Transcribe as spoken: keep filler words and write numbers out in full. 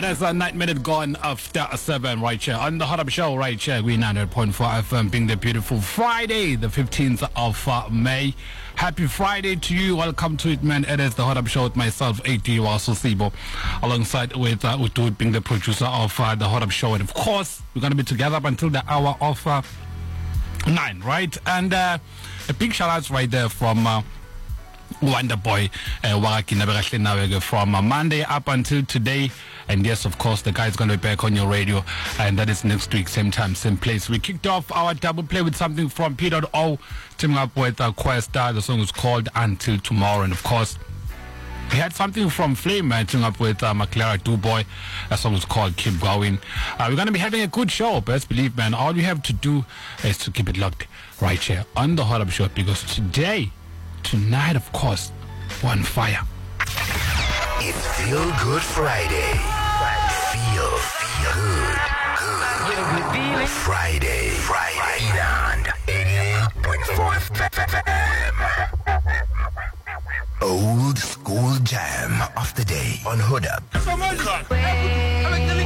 It is a nine minute gone after seven right here on the Hot Up Show right here. We nine hundred point four F M, being the beautiful Friday, the fifteenth of uh, May. Happy Friday to you. Welcome to it, man. It is the Hot Up Show with myself, A D Wasosibo, alongside with uh, Utu being the producer of uh, the Hot Up Show. And of course, we're going to be together up until the hour of uh, nine, right? And uh, a big shout out right there from uh, Wonder Boy uh, from uh, Monday up until today. And yes, of course, the guy's going to be back on your radio, and that is next week, same time, same place. We kicked off our double play with something from P O, teaming up with uh, Questa. The song is called Until Tomorrow. And of course, we had something from Flame, man, teaming up with uh, McLaren Duboy. That song is called Keep Going. Uh, we're going to be having a good show, best believe, man. All you have to do is to keep it locked right here on the Hot Up Show, because today, tonight, of course, one fire. It's Feel Good Friday. Feel, feel good. Good. Friday. Friday. Beyond eighty-eight point four F M. Old school jam of the day on Hood Up.